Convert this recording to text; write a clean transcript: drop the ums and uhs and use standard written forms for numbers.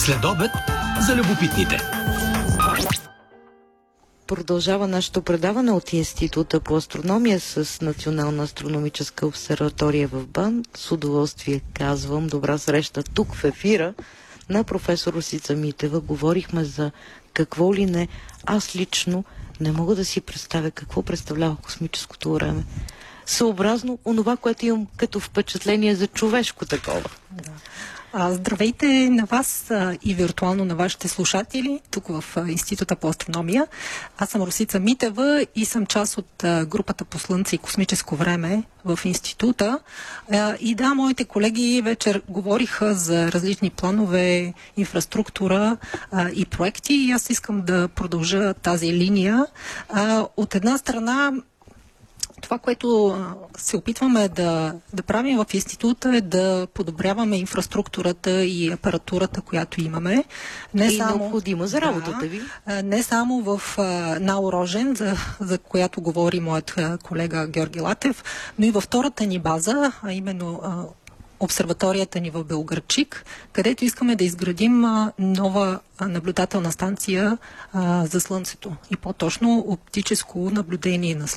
Следобед за любопитните. Продължава нашето предаване от Института по астрономия с Национална астрономическа обсерватория в БАН. С удоволствие казвам добра среща тук в ефира на професор Росица Митева. Говорихме за какво ли не. Аз лично не мога да си представя какво представлява космическото време. Съобразно онова, което имам като впечатление за човешко такова. Да. Здравейте на вас и виртуално на вашите слушатели тук в Института по астрономия. Аз съм Росица Митева и съм част от групата по Слънце и космическо време в Института. И да, моите колеги вече говориха за различни планове, инфраструктура и проекти. И аз искам да продължа тази линия. От една страна, това, което се опитваме да правим в института, е да подобряваме инфраструктурата и апаратурата, която имаме. Не само необходима за работата ви. Не само в НАО Рожен, за която говори моят колега Георги Латев, но и във втората ни база, а именно обсерваторията ни в Белоградчик, където искаме да изградим нова наблюдателна станция за Слънцето и по-точно оптическо наблюдение на